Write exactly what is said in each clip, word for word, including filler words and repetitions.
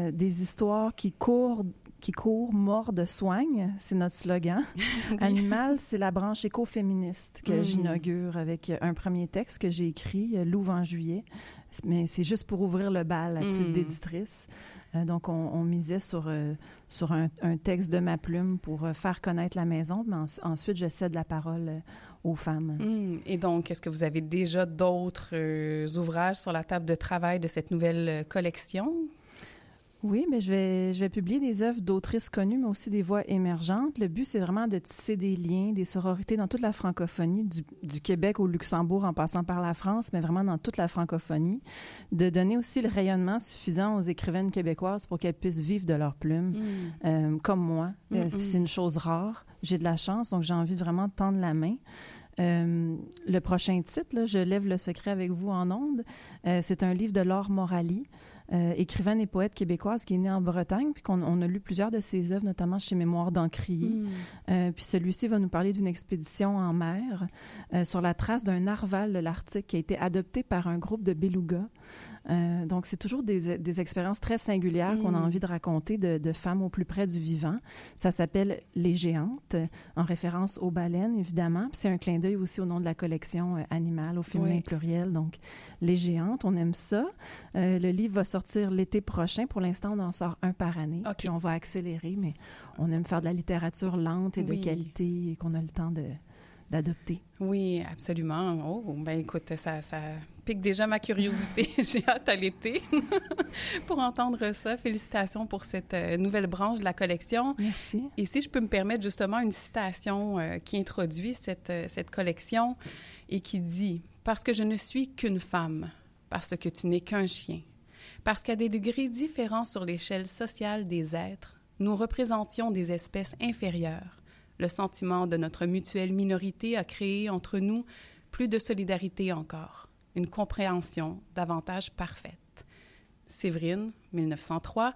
euh, des histoires qui courent, qui courent, mordent, soignent. C'est notre slogan. Oui. Animal, c'est la branche écoféministe que mmh. j'inaugure avec un premier texte que j'ai écrit, Louve en juillet. Mais c'est juste pour ouvrir le bal à titre mmh. d'éditrice. Euh, donc, on, on misait sur, euh, sur un, un texte de ma plume pour euh, faire connaître la maison. Mais en, ensuite, je cède la parole euh, aux femmes. Mmh. Et donc, est-ce que vous avez déjà d'autres euh, ouvrages sur la table de travail de cette nouvelle euh, collection? Oui, mais je vais, je vais publier des œuvres d'autrices connues, mais aussi des voix émergentes. Le but, c'est vraiment de tisser des liens, des sororités dans toute la francophonie, du, du Québec au Luxembourg en passant par la France, mais vraiment dans toute la francophonie. De donner aussi le rayonnement suffisant aux écrivaines québécoises pour qu'elles puissent vivre de leurs plumes, mmh. euh, comme moi. Mmh, euh, c'est une chose rare. J'ai de la chance, donc j'ai envie de vraiment tendre la main. Euh, le prochain titre, là, Je lève le secret avec vous en ondes, euh, c'est un livre de Laure Morali, euh, écrivaine et poète québécoise qui est née en Bretagne, puis qu'on on a lu plusieurs de ses œuvres, notamment chez Mémoire d'Encrier. Mm. Euh, puis celui-ci va nous parler d'une expédition en mer euh, sur la trace d'un narval de l'Arctique qui a été adopté par un groupe de belugas. Euh, donc, c'est toujours des, des expériences très singulières mmh. qu'on a envie de raconter de, de femmes au plus près du vivant. Ça s'appelle Les Géantes, en référence aux baleines, évidemment. Puis c'est un clin d'œil aussi au nom de la collection euh, Animal, au féminin oui. pluriel. Donc, Les Géantes, on aime ça. Euh, le livre va sortir l'été prochain. Pour l'instant, on en sort un par année. Okay. Puis on va accélérer, mais on aime faire de la littérature lente et de oui. qualité et qu'on a le temps de... d'adopter. Oui, absolument. Oh, ben écoute, ça, ça pique déjà ma curiosité. J'ai hâte à l'été pour entendre ça. Félicitations pour cette euh, nouvelle branche de la collection. Merci. Et si je peux me permettre justement une citation euh, qui introduit cette, euh, cette collection et qui dit « Parce que je ne suis qu'une femme, parce que tu n'es qu'un chien, parce qu'à des degrés différents sur l'échelle sociale des êtres, nous représentions des espèces inférieures. Le sentiment de notre mutuelle minorité a créé entre nous plus de solidarité encore, une compréhension davantage parfaite. » Séverine, mille neuf cent trois.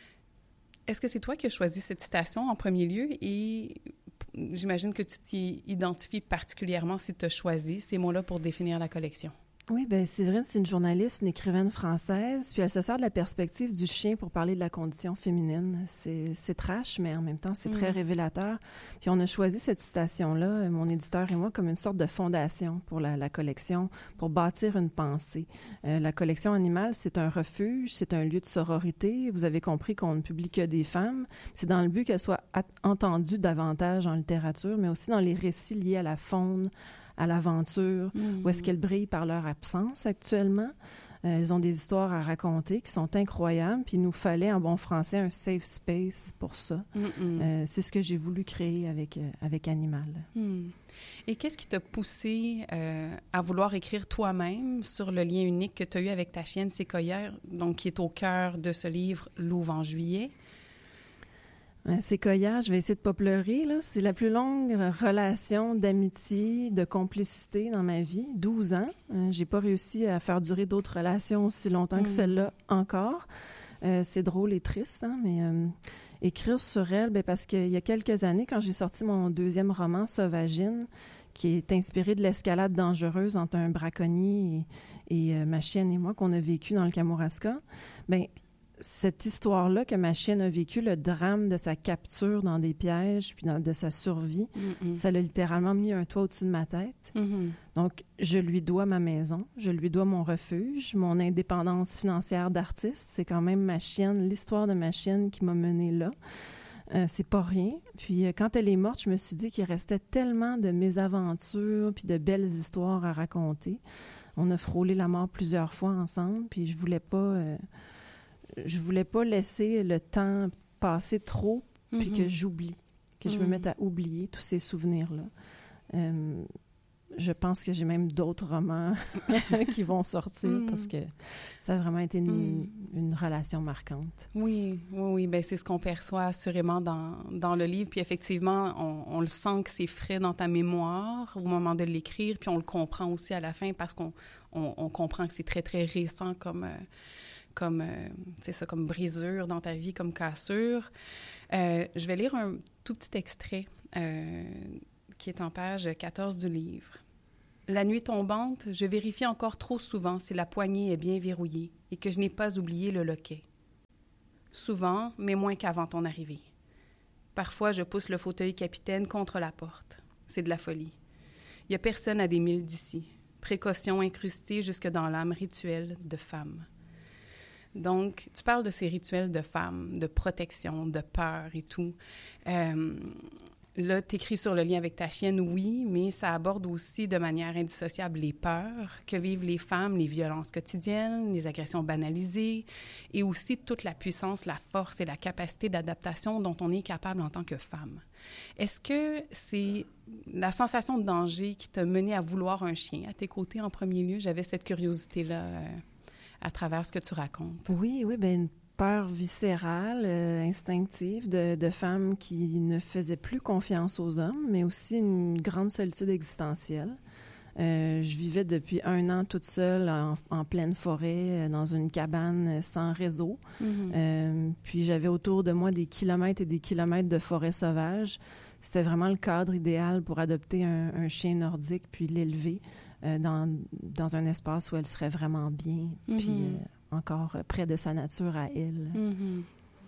Est-ce que c'est toi qui as choisi cette citation en premier lieu et j'imagine que tu t'y identifies particulièrement si tu as choisi ces mots-là pour définir la collection? Oui, bien, Séverine, c'est une journaliste, une écrivaine française, puis elle se sert de la perspective du chien pour parler de la condition féminine. C'est, c'est trash, mais en même temps, c'est mmh. très révélateur. Puis on a choisi cette citation-là, mon éditeur et moi, comme une sorte de fondation pour la, la collection, pour bâtir une pensée. Euh, la collection Animal, c'est un refuge, c'est un lieu de sororité. Vous avez compris qu'on ne publie que des femmes. C'est dans le but qu'elles soient at- entendues davantage en littérature, mais aussi dans les récits liés à la faune, à l'aventure, mmh. où est-ce qu'elles brillent par leur absence actuellement. Euh, elles ont des histoires à raconter qui sont incroyables, puis il nous fallait, en bon français, un safe space pour ça. Mmh. Euh, c'est ce que j'ai voulu créer avec, euh, avec Animal. Mmh. Et qu'est-ce qui t'a poussé euh, à vouloir écrire toi-même sur le lien unique que tu as eu avec ta chienne Séquoia, donc qui est au cœur de ce livre « Louve en juillet ». Séquoia, je vais essayer de pas pleurer, là. C'est la plus longue relation d'amitié, de complicité dans ma vie, douze ans. Euh, j'ai pas réussi à faire durer d'autres relations aussi longtemps mmh. que celle-là encore. Euh, c'est drôle et triste, hein, mais euh, écrire sur elle, ben parce qu'il y a quelques années, quand j'ai sorti mon deuxième roman, Sauvagine, qui est inspiré de l'escalade dangereuse entre un braconnier et, et euh, ma chienne et moi qu'on a vécu dans le Kamouraska, ben cette histoire-là que ma chienne a vécu, le drame de sa capture dans des pièges, puis dans, de sa survie, mm-hmm. ça l'a littéralement mis un toit au-dessus de ma tête. Mm-hmm. Donc, je lui dois ma maison, je lui dois mon refuge, mon indépendance financière d'artiste. C'est quand même ma chienne, l'histoire de ma chienne qui m'a menée là. Euh, c'est pas rien. Puis, euh, quand elle est morte, je me suis dit qu'il restait tellement de mésaventures puis de belles histoires à raconter. On a frôlé la mort plusieurs fois ensemble, puis je voulais pas... Euh, Je voulais pas laisser le temps passer trop, puis mm-hmm. que j'oublie, que mm-hmm. je me mette à oublier tous ces souvenirs-là. Euh, je pense que j'ai même d'autres romans qui vont sortir mm. parce que ça a vraiment été une, mm. une relation marquante. Oui, oui, oui. Bien, c'est ce qu'on perçoit assurément dans, dans le livre. Puis effectivement, on, on le sent que c'est frais dans ta mémoire au moment de l'écrire, puis on le comprend aussi à la fin parce qu'on on, on comprend que c'est très, très récent comme... Euh, comme, euh, c'est ça, comme brisure dans ta vie, comme cassure. Euh, je vais lire un tout petit extrait euh, qui est en page quatorze du livre. « La nuit tombante, je vérifie encore trop souvent si la poignée est bien verrouillée et que je n'ai pas oublié le loquet. souvent, mais moins qu'avant ton arrivée. Parfois, je pousse le fauteuil capitaine contre la porte. C'est de la folie. Il n'y a personne à des milles d'ici. Précaution incrustée jusque dans l'âme rituelle de femme. Donc, tu parles de ces rituels de femmes, de protection, de peur et tout. Euh, là, tu écris sur le lien avec ta chienne, oui, mais ça aborde aussi de manière indissociable les peurs que vivent les femmes, les violences quotidiennes, les agressions banalisées et aussi toute la puissance, la force et la capacité d'adaptation dont on est capable en tant que femme. Est-ce que c'est la sensation de danger qui t'a mené à vouloir un chien à tes côtés en premier lieu? J'avais cette curiosité-là euh, à travers ce que tu racontes. Oui, oui, bien une peur viscérale, euh, instinctive de, de femmes qui ne faisaient plus confiance aux hommes, mais aussi une grande solitude existentielle. Euh, je vivais depuis un an toute seule en, en pleine forêt, dans une cabane sans réseau. Mm-hmm. Euh, puis j'avais autour de moi des kilomètres et des kilomètres de forêt sauvage. C'était vraiment le cadre idéal pour adopter un, un chien nordique puis l'élever euh, dans, dans un espace où elle serait vraiment bien, mm-hmm. puis euh, encore près de sa nature à elle. Mm-hmm.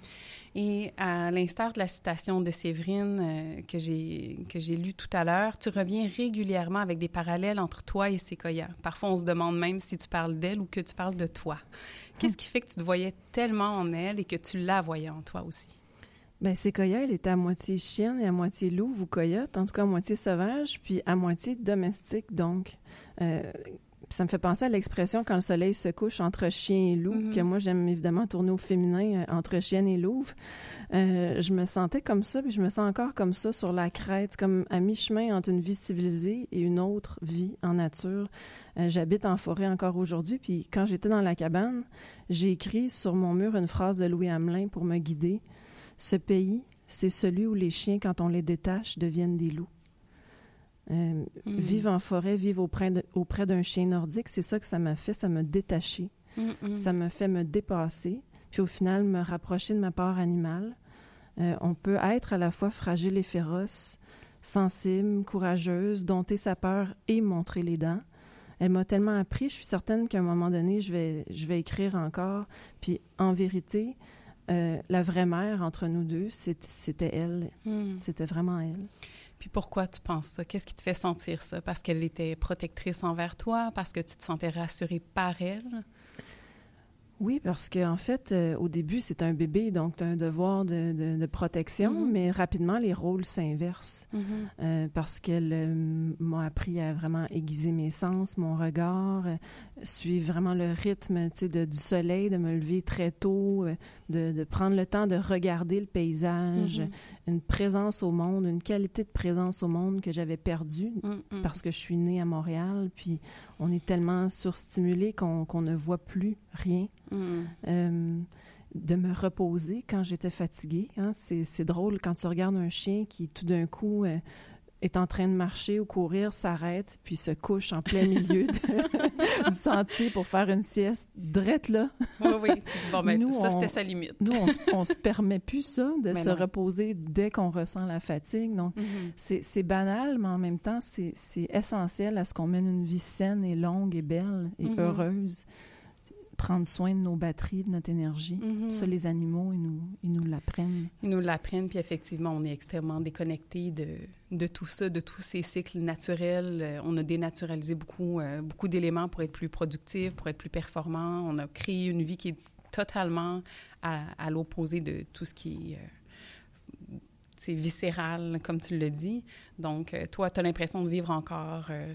Et à l'instar de la citation de Séverine euh, que j'ai que j'ai lue tout à l'heure, tu reviens régulièrement avec des parallèles entre toi et Séquoia. Parfois, on se demande même si tu parles d'elle ou que tu parles de toi. Qu'est-ce qui fait que tu te voyais tellement en elle et que tu la voyais en toi aussi? Bien, Séquoia, elle était à moitié chienne et à moitié louve ou coyote, en tout cas à moitié sauvage, puis à moitié domestique, donc... Euh, ça me fait penser à l'expression « quand le soleil se couche entre chien et loup mm-hmm. », que moi, j'aime évidemment tourner au féminin, euh, entre chienne et louve. Euh, je me sentais comme ça, puis je me sens encore comme ça sur la crête, comme à mi-chemin entre une vie civilisée et une autre vie en nature. Euh, j'habite en forêt encore aujourd'hui, puis quand j'étais dans la cabane, j'ai écrit sur mon mur une phrase de Louis Hamelin pour me guider. « Ce pays, c'est celui où les chiens, quand on les détache, deviennent des loups. » Euh, mm-hmm. Vivre en forêt, vivre auprès, de, auprès d'un chien nordique, c'est ça que ça m'a fait, ça m'a détaché. Mm-hmm. Ça m'a fait me dépasser, puis au final, me rapprocher de ma part animale. Euh, on peut être à la fois fragile et féroce, sensible, courageuse, dompter sa peur et montrer les dents. Elle m'a tellement appris, je suis certaine qu'à un moment donné, je vais, je vais écrire encore. Puis en vérité, euh, la vraie mère entre nous deux, c'est, c'était elle. Mm. C'était vraiment elle. Puis pourquoi tu penses ça? Qu'est-ce qui te fait sentir ça? Parce qu'elle était protectrice envers toi? Parce que tu te sentais rassurée par elle? Oui, parce qu'en fait, euh, au début, c'est un bébé, donc tu as un devoir de, de, de protection, mm-hmm. mais rapidement, les rôles s'inversent. Mm-hmm. Euh, parce qu'elle euh, m'a appris à vraiment aiguiser mes sens, mon regard, euh, suivre vraiment le rythme, tu sais, de, du soleil, de me lever très tôt, euh, de, de prendre le temps de regarder le paysage, mm-hmm. une présence au monde, une qualité de présence au monde que j'avais perdue mm-hmm. parce que je suis née à Montréal, puis on est tellement surstimulé qu'on, qu'on ne voit plus rien. Mm. Euh, de me reposer quand j'étais fatiguée. Hein. C'est, c'est drôle quand tu regardes un chien qui, tout d'un coup, euh, est en train de marcher ou courir, s'arrête, puis se couche en plein milieu de, du sentier pour faire une sieste, drette là. Oui, oui. Bon, ben, nous, ça, on, c'était sa limite. Nous, on ne se permet plus ça, de mais se non. reposer dès qu'on ressent la fatigue. Donc, mm-hmm. c'est, c'est banal, mais en même temps, c'est, c'est essentiel à ce qu'on mène une vie saine et longue et belle et mm-hmm. heureuse. Prendre soin de nos batteries, de notre énergie. Mm-hmm. Ça, les animaux, ils nous, ils nous l'apprennent. Ils nous l'apprennent, puis effectivement, on est extrêmement déconnectés de, de tout ça, de tous ces cycles naturels. Euh, on a dénaturalisé beaucoup, euh, beaucoup d'éléments pour être plus productifs, pour être plus performants. On a créé une vie qui est totalement à, à l'opposé de tout ce qui est... Euh, c'est viscéral, comme tu le dis. Donc, euh, toi, tu as l'impression de vivre encore euh,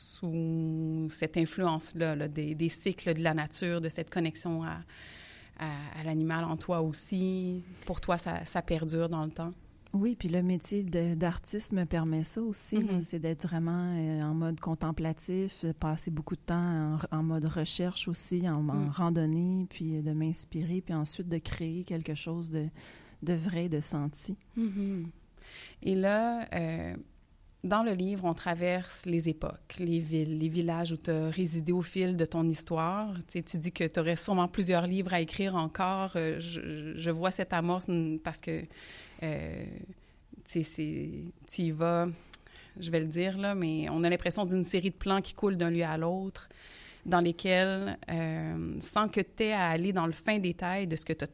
sous cette influence-là, là, des, des cycles de la nature, de cette connexion à, à, à l'animal en toi aussi. Pour toi, ça, ça perdure dans le temps? Oui, puis le métier de, d'artiste me permet ça aussi, mm-hmm. là, c'est d'être vraiment euh, en mode contemplatif, passer beaucoup de temps en, en mode recherche aussi, en, mm. en randonnée, puis de m'inspirer, puis ensuite de créer quelque chose de... de vrai, de senti. Mm-hmm. Et là, euh, dans le livre, on traverse les époques, les villes, les villages où tu as résidé au fil de ton histoire. Tu sais, tu dis que tu aurais sûrement plusieurs livres à écrire encore. Euh, je, je vois cette amorce parce que euh, tu sais, c'est, tu y vas, je vais le dire, là, mais on a l'impression d'une série de plans qui coulent d'un lieu à l'autre, dans lesquels, euh, sans que tu aies à aller dans le fin détail de ce que tu as traversé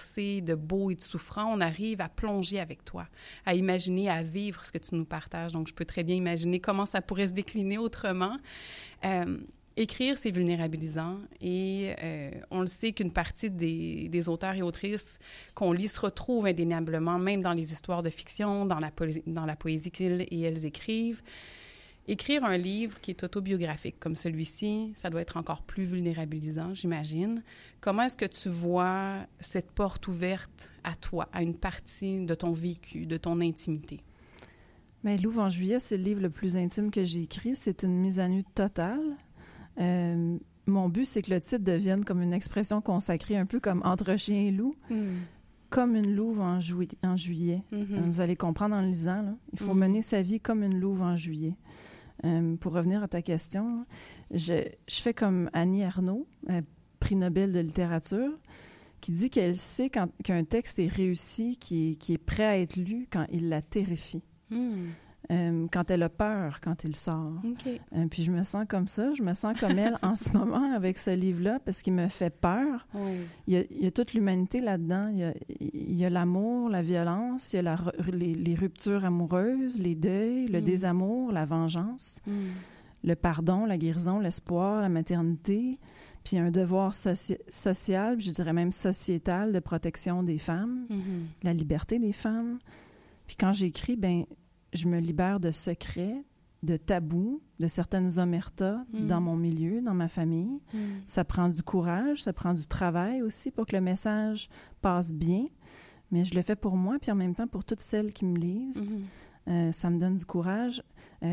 traversée de beau et de souffrant, on arrive à plonger avec toi, à imaginer, à vivre ce que tu nous partages. Donc, je peux très bien imaginer comment ça pourrait se décliner autrement. Euh, écrire, c'est vulnérabilisant et euh, on le sait qu'une partie des, des auteurs et autrices qu'on lit se retrouvent indéniablement, même dans les histoires de fiction, dans la, po- dans la poésie qu'ils et elles écrivent. Écrire un livre qui est autobiographique comme celui-ci, ça doit être encore plus vulnérabilisant, j'imagine. Comment est-ce que tu vois cette porte ouverte à toi, à une partie de ton vécu, de ton intimité? Bien, Louve en juillet, c'est le livre le plus intime que j'ai écrit. C'est une mise à nu totale. Euh, mon but, c'est que le titre devienne comme une expression consacrée, un peu comme entre chien et loup. Mm. Comme une louve en, ju- en juillet. Mm-hmm. Vous allez comprendre en le lisant, là. Il faut mm. mener sa vie comme une louve en juillet. Euh, pour revenir à ta question, je, je fais comme Annie Ernaux, euh, prix Nobel de littérature, qui dit qu'elle sait quand, qu'un texte est réussi, qui est, qui est prêt à être lu quand il la terrifie. Mm. Euh, quand elle a peur, quand il sort. Okay. Euh, puis je me sens comme ça, je me sens comme elle en ce moment avec ce livre-là, parce qu'il me fait peur. Oui. Il, y a, il y a toute l'humanité là-dedans. Il y a, il y a l'amour, la violence, il y a la, les, les ruptures amoureuses, les deuils, le mm. désamour, la vengeance, mm. le pardon, la guérison, l'espoir, la maternité, puis un devoir soci- social, je dirais même sociétal, de protection des femmes, mm-hmm. la liberté des femmes. Puis quand j'écris, ben je me libère de secrets, de tabous, de certaines omertas mm. dans mon milieu, dans ma famille. Mm. Ça prend du courage, ça prend du travail aussi pour que le message passe bien. Mais je le fais pour moi, puis en même temps pour toutes celles qui me lisent. Mm. Euh, ça me donne du courage. Euh,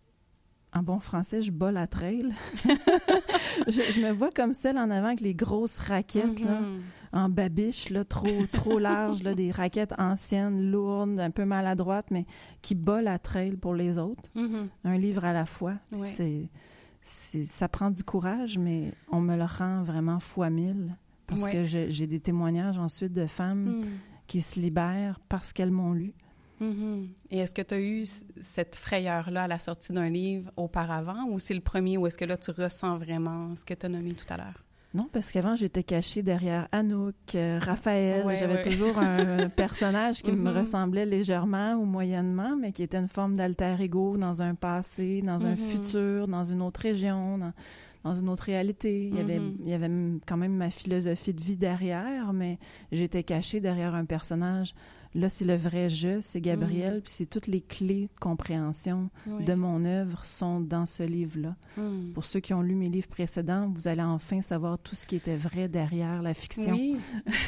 en bon français, je bats la trail. je, je me vois comme celle en avant avec les grosses raquettes, mm-hmm. là, en babiche, là, trop, trop large, là, des raquettes anciennes, lourdes, un peu maladroites, mais qui bat la trail pour les autres. Mm-hmm. Un livre à la fois. Ouais. C'est, c'est, ça prend du courage, mais on me le rend vraiment fois mille. Parce ouais. que je, j'ai des témoignages ensuite de femmes mm. qui se libèrent parce qu'elles m'ont lu. Mm-hmm. Et est-ce que tu as eu cette frayeur-là à la sortie d'un livre auparavant ou c'est le premier ou est-ce que là, tu ressens vraiment ce que tu as nommé tout à l'heure? Non, parce qu'avant, j'étais cachée derrière Anouk, euh, Raphaël. Ouais, J'avais ouais. toujours un personnage qui mm-hmm. me ressemblait légèrement ou moyennement, mais qui était une forme d'alter ego dans un passé, dans mm-hmm. un futur, dans une autre région, dans, dans une autre réalité. Il y avait, mm-hmm. il y avait quand même ma philosophie de vie derrière, mais j'étais cachée derrière un personnage. Là, c'est le vrai je, c'est Gabrielle, mm. puis c'est toutes les clés de compréhension oui. de mon œuvre sont dans ce livre-là. Mm. Pour ceux qui ont lu mes livres précédents, vous allez enfin savoir tout ce qui était vrai derrière la fiction. Oui.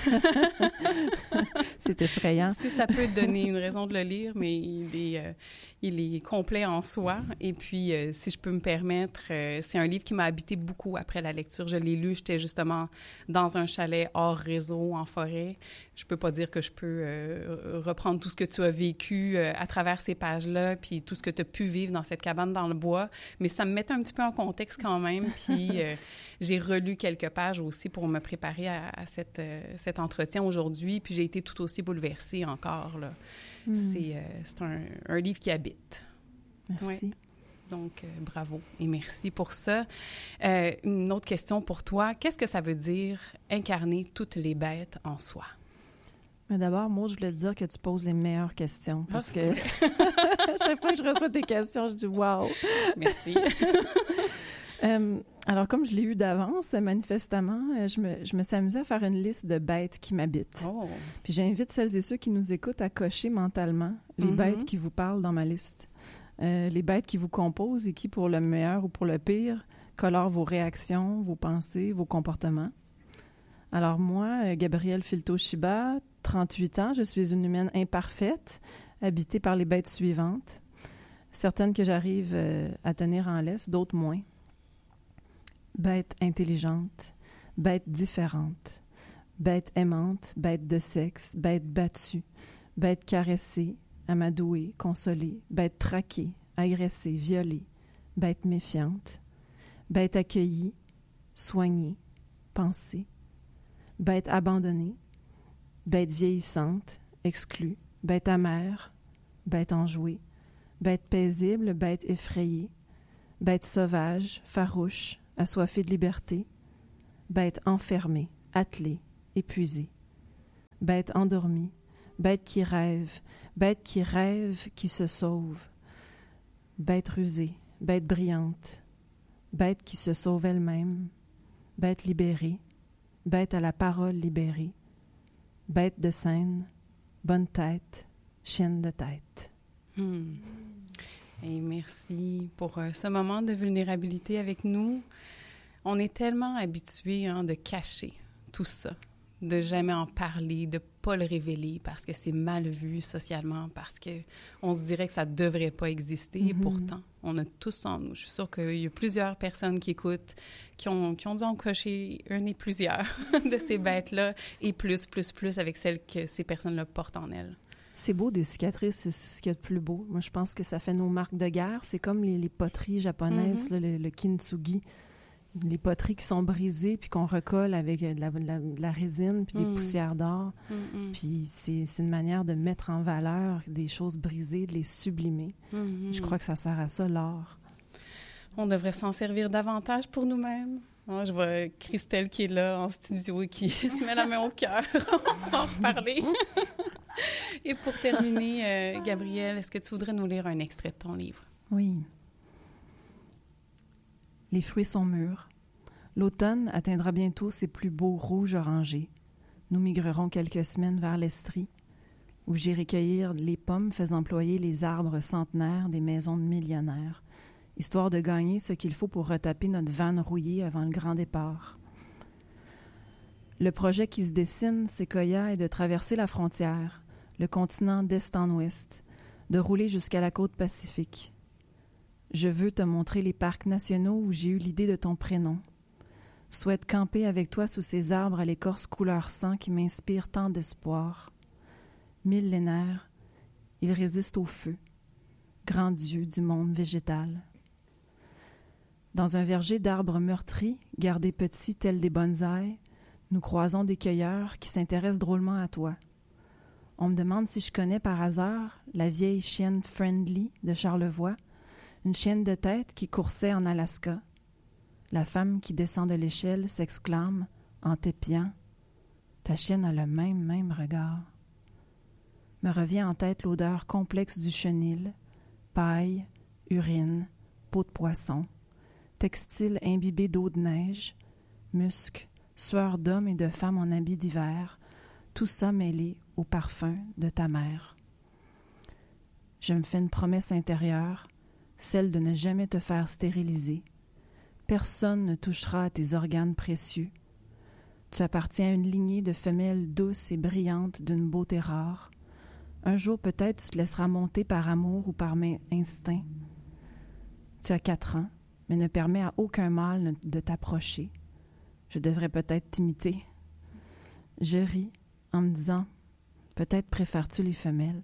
C'est effrayant. Si ça peut donner une raison de le lire, mais il est, euh, il est complet en soi. Et puis, euh, si je peux me permettre, euh, c'est un livre qui m'a habité beaucoup après la lecture. Je l'ai lu, j'étais justement dans un chalet hors réseau, en forêt. Je peux pas dire que je peux... Euh, reprendre tout ce que tu as vécu euh, à travers ces pages-là, puis tout ce que tu as pu vivre dans cette cabane dans le bois. Mais ça me mettait un petit peu en contexte quand même, puis euh, j'ai relu quelques pages aussi pour me préparer à, à cette, euh, cet entretien aujourd'hui, puis j'ai été tout aussi bouleversée encore, là. Mm. C'est, euh, c'est un, un livre qui habite. Merci. Ouais. Donc, euh, bravo et merci pour ça. Euh, une autre question pour toi. Qu'est-ce que ça veut dire incarner toutes les bêtes en soi? Mais d'abord, Maud, je voulais te dire que tu poses les meilleures questions. Parce ah, que chaque fois que je reçois tes questions, je dis « wow ». Merci. euh, alors, comme je l'ai eu d'avance, manifestement, je me, je me suis amusée à faire une liste de bêtes qui m'habitent. Oh. Puis j'invite celles et ceux qui nous écoutent à cocher mentalement les mm-hmm. bêtes qui vous parlent dans ma liste. Euh, les bêtes qui vous composent et qui, pour le meilleur ou pour le pire, colorent vos réactions, vos pensées, vos comportements. Alors moi, Gabrielle Filto-Shiba, trente-huit ans, je suis une humaine imparfaite, habitée par les bêtes suivantes. Certaines que j'arrive euh, à tenir en laisse, d'autres moins. Bête intelligente, bête différente, bête aimante, bête de sexe, bête battue, bête caressée, amadouée, consolée, bête traquée, agressée, violée, bête méfiante, bête accueillie, soignée, pensée, bête abandonnée, bête vieillissante, exclue, bête amère, bête enjouée, bête paisible, bête effrayée, bête sauvage, farouche, assoiffée de liberté, bête enfermée, attelée, épuisée, bête endormie, bête qui rêve, bête qui rêve, qui se sauve, bête rusée, bête brillante, bête qui se sauve elle-même, bête libérée, bête à la parole libérée, bête de scène, bonne tête, chienne de tête. Hmm. Et merci pour euh, ce moment de vulnérabilité avec nous. On est tellement habitués hein, de cacher tout ça, de jamais en parler, de pas le révéler parce que c'est mal vu socialement, parce que on se dirait que ça devrait pas exister. Mm-hmm. Et pourtant, on a tous en nous. Je suis sûre qu'il y a plusieurs personnes qui écoutent, qui ont, qui ont dû en cocher une et plusieurs de ces bêtes-là, et plus, plus, plus avec celles que ces personnes-là portent en elles. C'est beau, des cicatrices, c'est ce qu'il y a de plus beau. Moi, je pense que ça fait nos marques de guerre. C'est comme les, les poteries japonaises, mm-hmm. là, le, le kintsugi. Les poteries qui sont brisées puis qu'on recolle avec de la, de la, de la résine puis des mm. poussières d'or. Mm-hmm. Puis c'est, c'est une manière de mettre en valeur des choses brisées, de les sublimer. Mm-hmm. Je crois que ça sert à ça, l'art. On devrait s'en servir davantage pour nous-mêmes. Oh, je vois Christelle qui est là en studio et qui se met la main au cœur. On va en reparler. Et pour terminer, euh, Gabrielle, est-ce que tu voudrais nous lire un extrait de ton livre? Oui. Les fruits sont mûrs. L'automne atteindra bientôt ses plus beaux rouges orangés. Nous migrerons quelques semaines vers l'Estrie, où j'irai cueillir les pommes faisant ployer les arbres centenaires des maisons de millionnaires, histoire de gagner ce qu'il faut pour retaper notre vanne rouillée avant le grand départ. Le projet qui se dessine, Séquoia, est de traverser la frontière, le continent d'est en ouest, de rouler jusqu'à la côte Pacifique. Je veux te montrer les parcs nationaux où j'ai eu l'idée de ton prénom. Souhaite camper avec toi sous ces arbres à l'écorce couleur sang qui m'inspirent tant d'espoir. Millénaires, ils résistent au feu, grand Dieu du monde végétal. Dans un verger d'arbres meurtris, gardés petits tels des bonsaïs, nous croisons des cueilleurs qui s'intéressent drôlement à toi. On me demande si je connais par hasard la vieille chienne Friendly de Charlevoix, une chienne de tête qui coursait en Alaska. La femme qui descend de l'échelle s'exclame, en t'épiant, « Ta chienne a le même, même regard. » Me revient en tête l'odeur complexe du chenil, paille, urine, peau de poisson, textile imbibé d'eau de neige, musc, sueur d'hommes et de femmes en habits d'hiver, tout ça mêlé au parfum de ta mère. Je me fais une promesse intérieure, celle de ne jamais te faire stériliser. Personne ne touchera à tes organes précieux. Tu appartiens à une lignée de femelles douces et brillantes d'une beauté rare. Un jour, peut-être, tu te laisseras monter par amour ou par instinct. Tu as quatre ans, mais ne permets à aucun mâle de t'approcher. Je devrais peut-être t'imiter. Je ris en me disant, peut-être préfères-tu les femelles?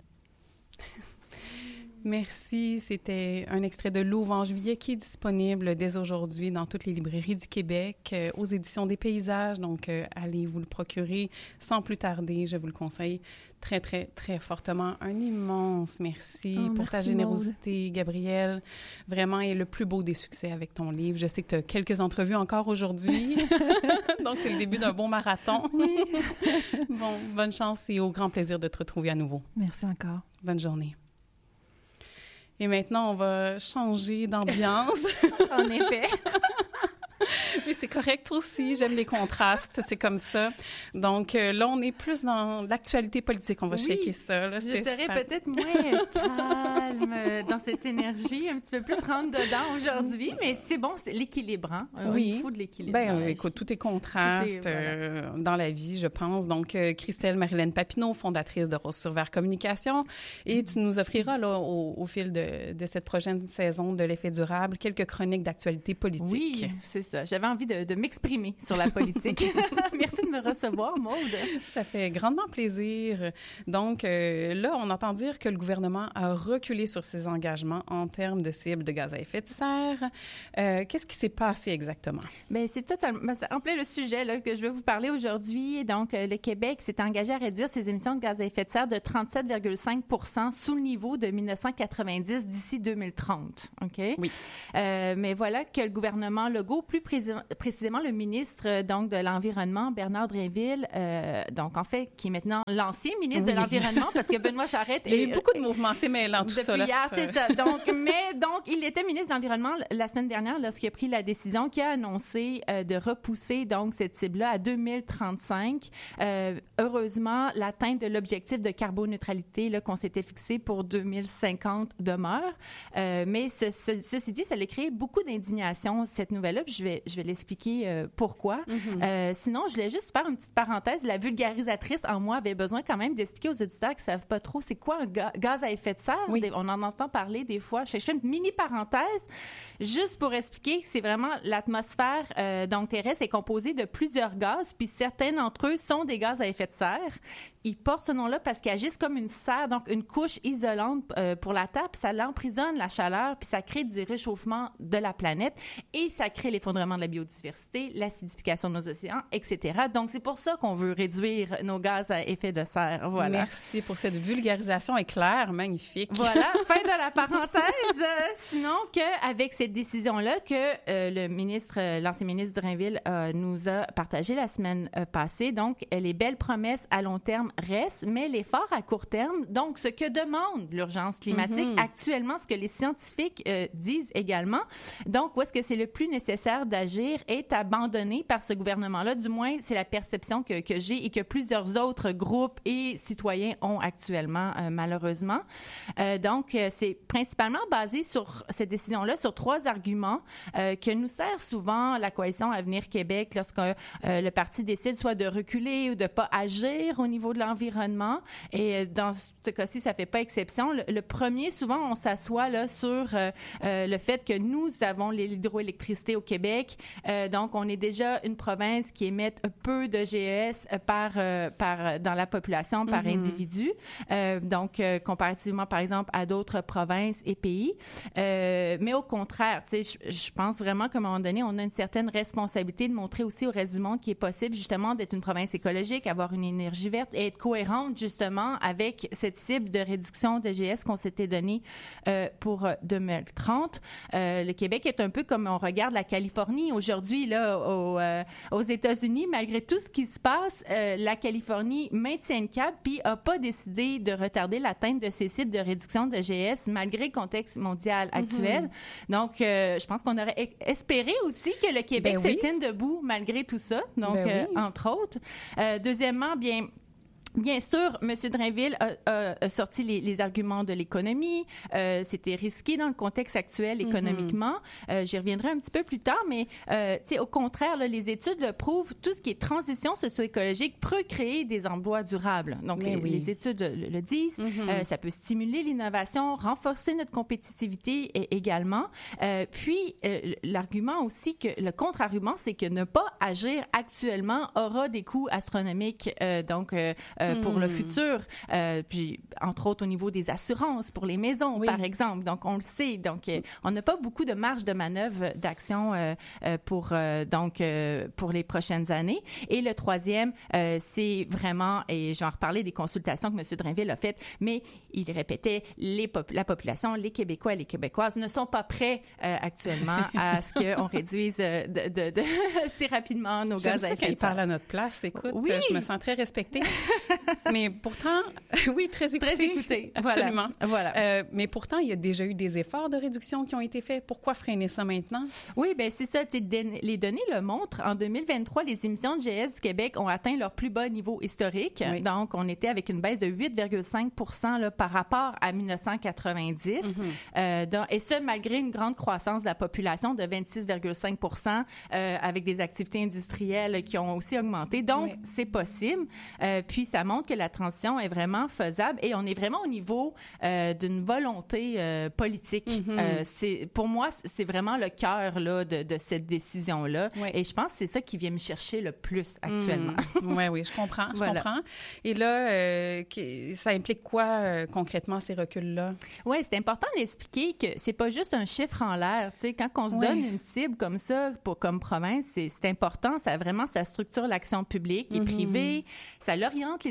Merci. C'était un extrait de Louve en juillet qui est disponible dès aujourd'hui dans toutes les librairies du Québec, euh, aux éditions des Paysages. Donc, euh, allez vous le procurer sans plus tarder. Je vous le conseille très, très, très fortement. Un immense merci oh, pour merci ta générosité, Maude. Gabrielle. Vraiment, et le plus beau des succès avec ton livre. Je sais que tu as quelques entrevues encore aujourd'hui. Donc, c'est le début d'un bon marathon. Oui. Bon, bonne chance et au grand plaisir de te retrouver à nouveau. Merci encore. Bonne journée. Et maintenant, on va changer d'ambiance. En effet. Mais c'est correct aussi. J'aime les contrastes. C'est comme ça. Donc euh, là, on est plus dans l'actualité politique. On va oui, checker ça. Là, je serais super... peut-être moins calme dans cette énergie, un petit peu plus rentre dedans aujourd'hui. Mais c'est bon, c'est l'équilibre. Hein? Oui. Il faut de l'équilibre. Ben, euh, écoute, tout est contraste tout est, voilà. euh, dans la vie, je pense. Donc, euh, Christelle Marilène Papineau, fondatrice de Rose sur Vert Communication. Et tu nous offriras, là, au, au fil de, de cette prochaine saison de l'effet durable, quelques chroniques d'actualité politique. Oui, c'est ça. J'avais envie de, de m'exprimer sur la politique. Merci de me recevoir, Maude. Ça fait grandement plaisir. Donc, euh, là, on entend dire que le gouvernement a reculé sur ses engagements en termes de cibles de gaz à effet de serre. Euh, qu'est-ce qui s'est passé exactement? Bien, c'est totalement... Ben, c'est en plein le sujet là, que je vais vous parler aujourd'hui. Donc, euh, le Québec s'est engagé à réduire ses émissions de gaz à effet de serre de trente-sept virgule cinq pour cent sous le niveau de dix-neuf cent quatre-vingt-dix d'ici deux mille trente. OK? Oui. Euh, mais voilà que le gouvernement Legault, plus pré- précisément le ministre euh, donc de l'Environnement, Bernard Drinville, euh, donc en fait, qui est maintenant l'ancien ministre oui. de l'Environnement, parce que Benoît Charette... Il y a eu beaucoup de mouvements, c'est mêlant tout ça. Depuis hier, c'est ça. Donc, mais donc, il était ministre de l'Environnement la semaine dernière lorsqu'il a pris la décision qui a annoncé euh, de repousser donc cette cible-là à deux mille trente-cinq. Euh, heureusement, l'atteinte de l'objectif de carboneutralité là, qu'on s'était fixé pour deux mille cinquante demeure. Euh, mais ce, ce, ceci dit, ça a créé beaucoup d'indignation, cette nouvelle-là, puis je vais, je vais l'expliquer euh, pourquoi. Mm-hmm. Euh, sinon, je voulais juste faire une petite parenthèse. La vulgarisatrice en moi avait besoin quand même d'expliquer aux auditeurs qui ne savent pas trop c'est quoi un ga- gaz à effet de serre. Oui. On en entend parler des fois. Je fais une mini parenthèse juste pour expliquer que c'est vraiment l'atmosphère euh, donc terrestre est composée de plusieurs gaz, puis certains d'entre eux sont des gaz à effet de serre. Ils portent ce nom-là parce qu'ils agissent comme une serre, donc une couche isolante euh, pour la Terre, puis ça l'emprisonne la chaleur, puis ça crée du réchauffement de la planète et ça crée l'effondrement de la biodiversité, l'acidification de nos océans, et cetera. Donc, c'est pour ça qu'on veut réduire nos gaz à effet de serre. Voilà. Merci pour cette vulgarisation éclair, magnifique. Voilà, fin de la parenthèse. Euh, sinon, qu'avec cette décision-là que euh, le ministre, euh, l'ancien ministre Drainville euh, nous a partagé la semaine euh, passée, donc les belles promesses à long terme restent, mais l'effort à court terme, donc ce que demande l'urgence climatique mm-hmm. actuellement, ce que les scientifiques euh, disent également, donc où est-ce que c'est le plus nécessaire d'agir est abandonné par ce gouvernement-là, du moins c'est la perception que, que j'ai et que plusieurs autres groupes et citoyens ont actuellement, euh, malheureusement. Euh, donc, euh, c'est principalement basé sur cette décision-là, sur trois arguments euh, que nous sert souvent la Coalition Avenir Québec lorsque euh, le parti décide soit de reculer ou de ne pas agir au niveau de l'environnement. Et dans ce cas-ci, ça ne fait pas exception. Le, le premier, souvent, on s'assoit là, sur euh, euh, le fait que nous avons l'hydroélectricité au Québec. Euh, donc, on est déjà une province qui émet peu de G E S par, euh, par, dans la population, par mm-hmm. individu. Euh, donc, euh, comparativement, par exemple, à d'autres provinces et pays. Euh, mais au contraire, tu sais, je, je pense vraiment qu'à un moment donné, on a une certaine responsabilité de montrer aussi au reste du monde qu'il est possible, justement, d'être une province écologique, avoir une énergie verte et être cohérente, justement, avec cette cible de réduction de G E S qu'on s'était donnée euh, pour deux mille trente. Euh, le Québec est un peu comme on regarde la Californie aujourd'hui, là, au, euh, aux États-Unis. Malgré tout ce qui se passe, euh, la Californie maintient le cap puis n'a pas décidé de retarder l'atteinte de ses cibles de réduction de G E S malgré le contexte mondial actuel. Mm-hmm. Donc, euh, je pense qu'on aurait espéré aussi que le Québec ben se oui. tienne debout malgré tout ça. Donc, ben euh, oui. entre autres. Euh, deuxièmement, bien... Bien sûr, M. Drainville a, a, a sorti les, les arguments de l'économie. Euh, c'était risqué dans le contexte actuel économiquement. Mm-hmm. Euh, j'y reviendrai un petit peu plus tard, mais euh, au contraire, là, les études le prouvent, tout ce qui est transition socio-écologique peut créer des emplois durables. Donc, les, oui. les études le, le disent. Mm-hmm. Euh, ça peut stimuler l'innovation, renforcer notre compétitivité et, également. Euh, puis, euh, l'argument aussi, que le contre-argument, c'est que ne pas agir actuellement aura des coûts astronomiques. Euh, donc, euh, Euh, pour mmh. le futur, euh, puis entre autres au niveau des assurances pour les maisons, oui. par exemple. Donc, on le sait. Donc, euh, on n'a pas beaucoup de marge de manœuvre d'action euh, euh, pour, euh, donc, euh, pour les prochaines années. Et le troisième, euh, c'est vraiment, et je vais en reparler des consultations que M. Drainville a faites, mais il répétait, les pop- la population, les Québécois et les Québécoises ne sont pas prêts euh, actuellement à ce qu'on réduise euh, de, de, de si rapidement nos J'aime gaz à effet de serre. J'aime ça parle à notre place. Écoute, oui. je me sens très respectée. Mais pourtant, oui, très écoutée. Très écoutée. Absolument. Voilà. voilà. Euh, mais pourtant, il y a déjà eu des efforts de réduction qui ont été faits. Pourquoi freiner ça maintenant? Oui, bien, c'est ça. Les données le montrent. En deux mille vingt-trois, les émissions de G E S du Québec ont atteint leur plus bas niveau historique. Oui. Donc, on était avec une baisse de huit virgule cinq pour cent là, par rapport à dix-neuf cent quatre-vingt-dix. Mm-hmm. Euh, donc, et ce, malgré une grande croissance de la population de vingt-six virgule cinq pour cent euh, avec des activités industrielles qui ont aussi augmenté. Donc, oui. c'est possible. Euh, puis, ça montre que la transition est vraiment faisable et on est vraiment au niveau euh, d'une volonté euh, politique. Mm-hmm. Euh, c'est, pour moi, c'est vraiment le cœur là, de, de cette décision-là. Oui. Et je pense que c'est ça qui vient me chercher le plus actuellement. Mm. Oui, oui, je comprends. Je voilà. comprends. Et là, euh, ça implique quoi euh, concrètement ces reculs-là? Oui, c'est important d'expliquer que c'est pas juste un chiffre en l'air. Tu sais, quand on se oui. donne une cible comme ça, pour, comme province, c'est, c'est important. Ça vraiment, ça structure l'action publique et mm-hmm. privée. Ça l'oriente les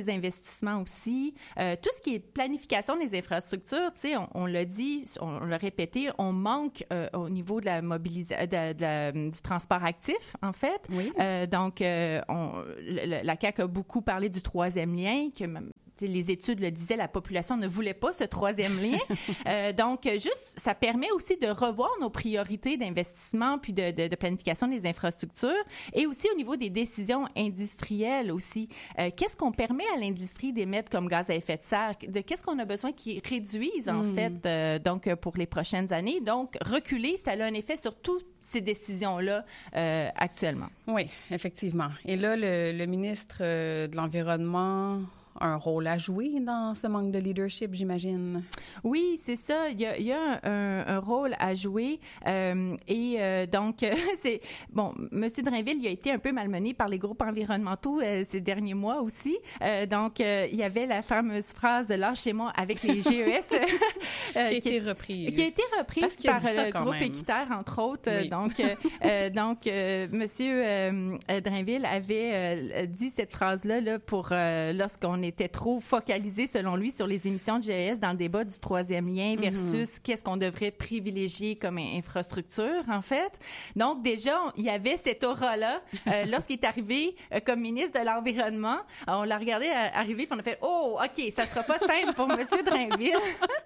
des investissements aussi, euh, tout ce qui est planification des infrastructures, tu sais, on, on l'a dit, on, on l'a répété, on manque euh, au niveau de la mobilisation, de, de la, du transport actif, en fait. Oui. Euh, donc, euh, on, le, la C A Q a beaucoup parlé du troisième lien, que les études le disaient, la population ne voulait pas ce troisième lien. euh, donc, juste, ça permet aussi de revoir nos priorités d'investissement puis de, de, de planification des infrastructures et aussi au niveau des décisions industrielles aussi. Euh, qu'est-ce qu'on permet à l'industrie d'émettre comme gaz à effet de serre? De qu'est-ce qu'on a besoin qui réduise, en mm. fait, euh, donc, pour les prochaines années? Donc, reculer, ça a un effet sur toutes ces décisions-là euh, actuellement. Oui, effectivement. Et là, le, le ministre euh, de l'Environnement un rôle à jouer dans ce manque de leadership, j'imagine. Oui, c'est ça. Il y a, il y a un, un rôle à jouer. Euh, et euh, donc, c'est... Bon, M. Drainville, il a été un peu malmené par les groupes environnementaux euh, ces derniers mois aussi. Euh, donc, euh, il y avait la fameuse phrase « Lâchez-moi » avec les G E S. euh, qui a été reprise. Qui a été reprise par le groupe même. Équiterre, entre autres. Oui. Donc, euh, donc euh, M. Euh, Drainville avait euh, dit cette phrase-là là, pour euh, lorsqu'on était trop focalisé, selon lui, sur les émissions de G E S dans le débat du troisième lien versus mm-hmm. qu'est-ce qu'on devrait privilégier comme infrastructure, en fait. Donc, déjà, il y avait cette aura-là. Euh, lorsqu'il est arrivé euh, comme ministre de l'Environnement, on l'a regardé arriver puis on a fait « Oh, OK, ça sera pas simple pour M. Drainville. »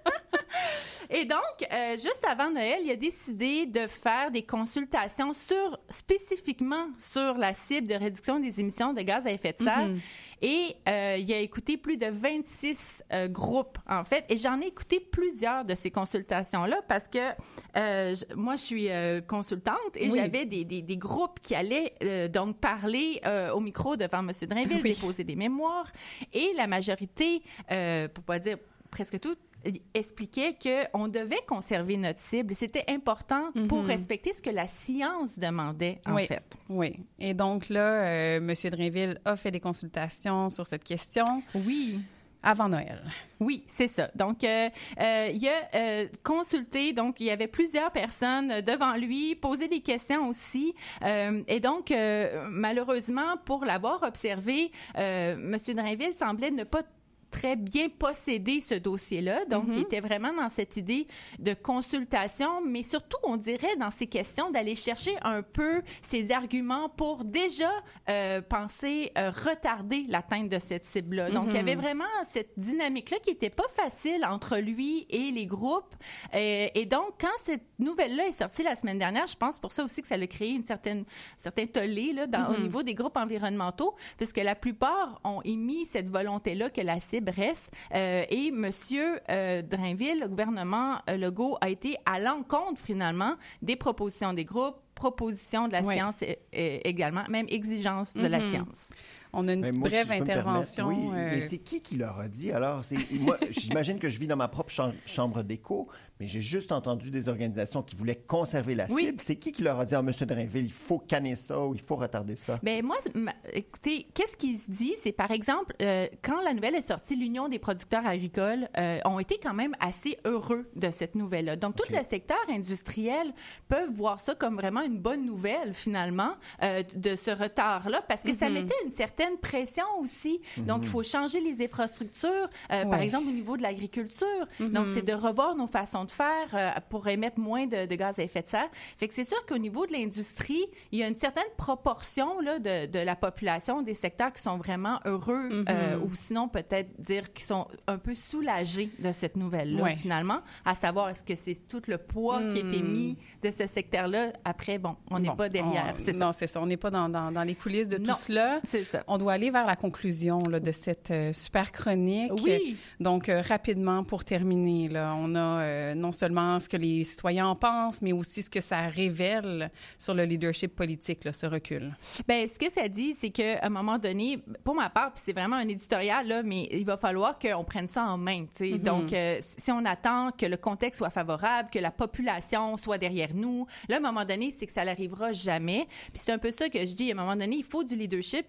Et donc, euh, juste avant Noël, il a décidé de faire des consultations sur, spécifiquement sur la cible de réduction des émissions de gaz à effet de serre. Mm-hmm. Et euh, il a écouté plus de vingt-six euh, groupes, en fait. Et j'en ai écouté plusieurs de ces consultations-là parce que euh, je, moi, je suis euh, consultante et oui. j'avais des, des, des groupes qui allaient euh, donc parler euh, au micro devant M. Drainville, oui. déposer des mémoires. Et la majorité, euh, pour pas dire presque toutes, expliquait qu'on devait conserver notre cible. C'était important mm-hmm. pour respecter ce que la science demandait, en oui. fait. Oui. Et donc là, euh, M. Drainville a fait des consultations sur cette question. Oui. Avant Noël. Oui, c'est ça. Donc, euh, euh, il a euh, consulté, donc il y avait plusieurs personnes devant lui, posé des questions aussi. Euh, et donc, euh, malheureusement, pour l'avoir observé, euh, M. Drainville semblait ne pas très bien posséder ce dossier-là. Donc, mm-hmm. il était vraiment dans cette idée de consultation, mais surtout, on dirait, dans ces questions, d'aller chercher un peu ses arguments pour déjà euh, penser euh, retarder l'atteinte de cette cible-là. Mm-hmm. Donc, il y avait vraiment cette dynamique-là qui n'était pas facile entre lui et les groupes. Euh, et donc, quand cette nouvelle-là est sortie la semaine dernière, je pense pour ça aussi que ça a créé une certaine, certain tollé là, dans, mm-hmm. au niveau des groupes environnementaux, puisque la plupart ont émis cette volonté-là que la cible reste. Euh, et M. Euh, Drainville, le gouvernement euh, Legault, a été à l'encontre, finalement, des propositions des groupes, propositions de la oui. science et, et également, même exigences de mm-hmm. la science. On a une mais moi, brève si intervention. Oui, euh... mais c'est qui qui leur a dit, alors? C'est, moi, j'imagine que je vis dans ma propre chambre, chambre d'écho, mais j'ai juste entendu des organisations qui voulaient conserver la oui. cible. C'est qui qui leur a dit à M. Drainville, il faut canner ça ou il faut retarder ça? Bien, moi, écoutez, qu'est-ce qui se dit? C'est, par exemple, euh, quand la nouvelle est sortie, l'Union des producteurs agricoles euh, ont été quand même assez heureux de cette nouvelle-là. Donc, okay. tout le secteur industriel peut voir ça comme vraiment une bonne nouvelle, finalement, euh, de ce retard-là, parce que mm-hmm. ça mettait une certaine pression aussi. Mm-hmm. Donc, il faut changer les infrastructures, euh, ouais. par exemple, au niveau de l'agriculture. Mm-hmm. Donc, c'est de revoir nos façons de faire euh, pour émettre moins de, de gaz à effet de serre. Fait que c'est sûr qu'au niveau de l'industrie, il y a une certaine proportion là, de, de la population, des secteurs qui sont vraiment heureux mm-hmm. euh, ou sinon peut-être dire qu'ils sont un peu soulagés de cette nouvelle-là, ouais. finalement, à savoir est-ce que c'est tout le poids mm. qui a été mis de ce secteur-là. Après, bon, on n'est bon, pas derrière. On, c'est non, ça. c'est ça. On n'est pas dans, dans, dans les coulisses de non, tout cela. C'est ça. On doit aller vers la conclusion là, de cette euh, super chronique. Oui. Donc, euh, rapidement, pour terminer, là, on a euh, non seulement ce que les citoyens en pensent, mais aussi ce que ça révèle sur le leadership politique, là, ce recul. Bien, ce que ça dit, c'est qu'à un moment donné, pour ma part, puis c'est vraiment un éditorial, là, mais il va falloir qu'on prenne ça en main. Mm-hmm. Donc, euh, si on attend que le contexte soit favorable, que la population soit derrière nous, là, à un moment donné, c'est que ça n'arrivera jamais. Puis c'est un peu ça que je dis, à un moment donné, il faut du leadership, puis c'est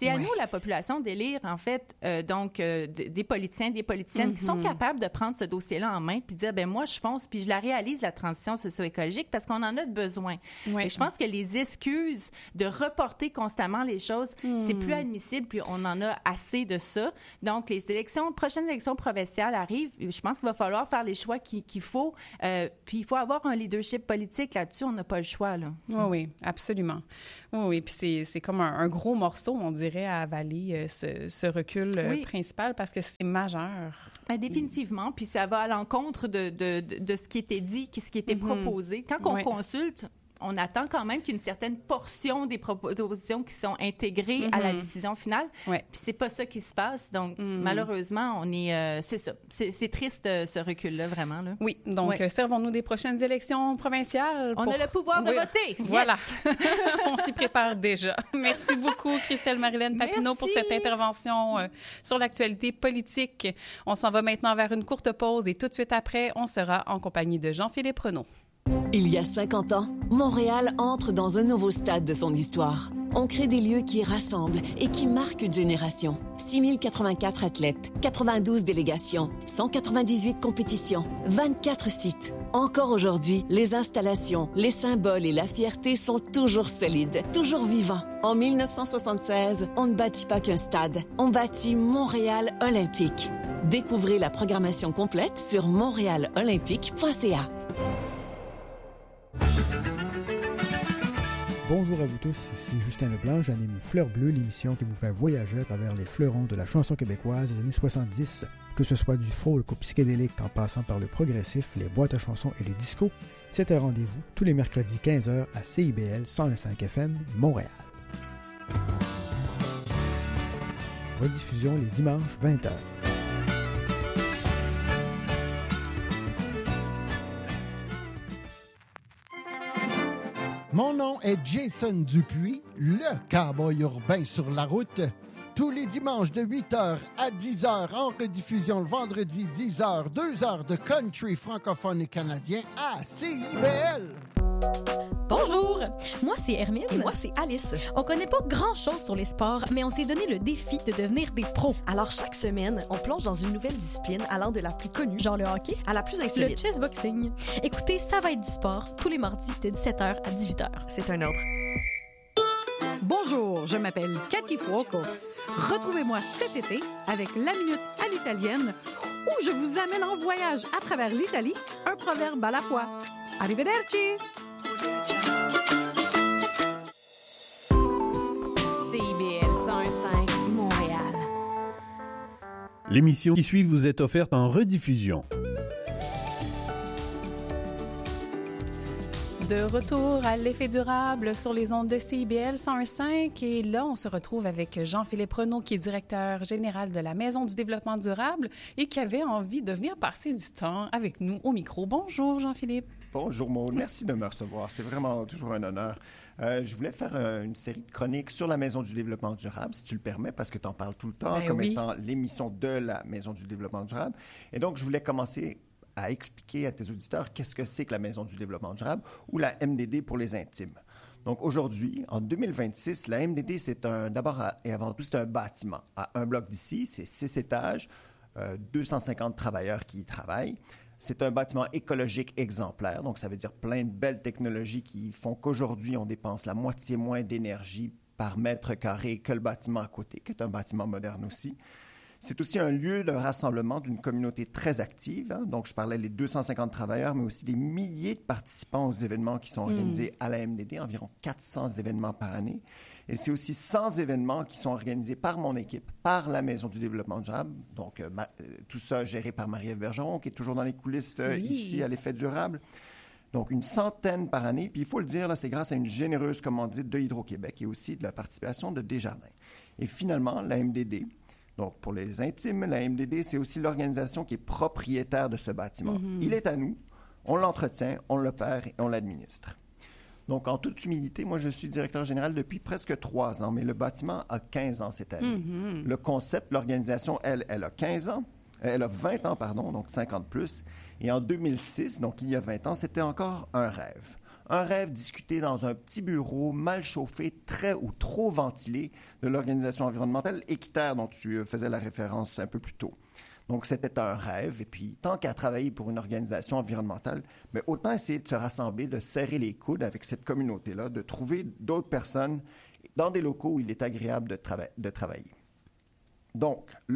C'est à nous, la population, d'élire, en fait, euh, donc, euh, d- des politiciens, des politiciennes mm-hmm. qui sont capables de prendre ce dossier-là en main puis de dire, ben moi, je fonce puis je la réalise, la transition socio-écologique, parce qu'on en a besoin. Ouais. Et je pense que les excuses de reporter constamment les choses, mm. c'est plus admissible, puis on en a assez de ça. Donc, les élections, prochaines élections provinciales arrivent. Je pense qu'il va falloir faire les choix qu'il, qu'il faut. Euh, puis, il faut avoir un leadership politique là-dessus. On n'a pas le choix, là. Oui, oui, absolument. Oui, oui. Puis, c'est, c'est comme un, un gros morceau, on dirait, à avaler euh, ce, ce recul euh, oui. principal parce que c'est majeur. Euh, définitivement. Puis, ça va à l'encontre de, de, de, de ce qui était dit, ce qui était mm-hmm. proposé. Quand on oui. consulte, on attend quand même qu'une certaine portion des propositions qui sont intégrées mm-hmm. à la décision finale. Ouais. Puis c'est pas ça qui se passe. Donc, mm. malheureusement, on est... Euh, c'est ça. C'est, c'est triste, euh, ce recul-là, vraiment. Là. Oui. Donc, ouais. euh, servons-nous des prochaines élections provinciales. On pour... a le pouvoir de oui. voter. Voilà. Yes. On s'y prépare déjà. Merci beaucoup, Christelle-Marilène Papineau, Merci. Pour cette intervention euh, sur l'actualité politique. On s'en va maintenant vers une courte pause et tout de suite après, on sera en compagnie de Jean-Philippe Renaud. Il y a cinquante ans, Montréal entre dans un nouveau stade de son histoire. On crée des lieux qui rassemblent et qui marquent une génération. six mille quatre-vingt-quatre athlètes, quatre-vingt-douze délégations, cent quatre-vingt-dix-huit compétitions, vingt-quatre sites. Encore aujourd'hui, les installations, les symboles et la fierté sont toujours solides, toujours vivants. En dix-neuf cent soixante-seize, on ne bâtit pas qu'un stade, on bâtit Montréal olympique. Découvrez la programmation complète sur montréal olympique point c a. Bonjour à vous tous, ici Justin Leblanc, j'anime Fleur Bleue, l'émission qui vous fait voyager à travers les fleurons de la chanson québécoise des années soixante-dix, que ce soit du folk au psychédélique en passant par le progressif, les boîtes à chansons et les discos. C'est un rendez-vous tous les mercredis quinze heures à C I B L cent cinq F M, Montréal. Rediffusion les dimanches vingt heures. Mon nom est Jason Dupuis, le cowboy urbain sur la route. Tous les dimanches de huit heures à dix heures, en rediffusion le vendredi dix heures, deux heures de country francophone et canadien à C I B L. Bonjour, moi c'est Hermine. Et moi c'est Alice. On connaît pas grand-chose sur les sports, mais on s'est donné le défi de devenir des pros. Alors chaque semaine, on plonge dans une nouvelle discipline allant de la plus connue, genre le hockey, à la plus insolite, le chessboxing. Écoutez, ça va être du sport tous les mardis de dix-sept heures à dix-huit heures. C'est un ordre. Bonjour, je m'appelle Cathy Fuoco. Retrouvez-moi cet été avec La Minute à l'italienne où je vous amène en voyage à travers l'Italie, un proverbe à la fois. Arrivederci! C I B L cent cinq Montréal. L'émission qui suit vous est offerte en rediffusion. De retour à l'effet durable sur les ondes de C I B L cent cinq et là, on se retrouve avec Jean-Philippe Renaud qui est directeur général de la Maison du développement durable et qui avait envie de venir passer du temps avec nous au micro. Bonjour Jean-Philippe. Bonjour Maud, merci de me recevoir. C'est vraiment toujours un honneur. Euh, je voulais faire euh, une série de chroniques sur la Maison du développement durable, si tu le permets, parce que tu en parles tout le temps ben comme oui. étant l'émission de la Maison du développement durable. Et donc, je voulais commencer à expliquer à tes auditeurs qu'est-ce que c'est que la Maison du développement durable ou la M D D pour les intimes. Donc aujourd'hui, en deux mille vingt-six, la M D D, c'est un, d'abord et avant tout, c'est un bâtiment. À un bloc d'ici, c'est six étages, euh, deux cent cinquante travailleurs qui y travaillent. C'est un bâtiment écologique exemplaire, donc ça veut dire plein de belles technologies qui font qu'aujourd'hui, on dépense la moitié moins d'énergie par mètre carré que le bâtiment à côté, qui est un bâtiment moderne aussi. C'est aussi un lieu de rassemblement d'une communauté très active. Hein? Donc, je parlais des deux cent cinquante travailleurs, mais aussi des milliers de participants aux événements qui sont organisés mmh. à la M D D, environ quatre cents événements par année. Et c'est aussi cent événements qui sont organisés par mon équipe, par la Maison du développement durable. Donc, euh, ma, euh, tout ça géré par Marie-Ève Bergeron, qui est toujours dans les coulisses euh, oui. ici à l'effet durable. Donc, une centaine par année. Puis, il faut le dire, là, c'est grâce à une généreuse commandite de Hydro-Québec et aussi de la participation de Desjardins. Et finalement, la M D D... Donc, pour les intimes, la M D D, c'est aussi l'organisation qui est propriétaire de ce bâtiment. Mm-hmm. Il est à nous, on l'entretient, on l'opère et on l'administre. Donc, en toute humilité, moi, je suis directeur général depuis presque trois ans, mais le bâtiment a quinze ans cette année. Mm-hmm. Le concept, l'organisation, elle, elle a quinze ans, elle a vingt ans, pardon, donc cinquante plus. Et en deux mille six, donc il y a vingt ans, c'était encore un rêve. Un rêve discuté dans un petit bureau mal chauffé, très ou trop ventilé de l'Organisation environnementale équitaire dont tu faisais la référence un peu plus tôt. Donc, c'était un rêve. Et puis, tant qu'à travailler pour une organisation environnementale, mais autant essayer de se rassembler, de serrer les coudes avec cette communauté-là, de trouver d'autres personnes dans des locaux où il est agréable de, trava- de travailler. Donc,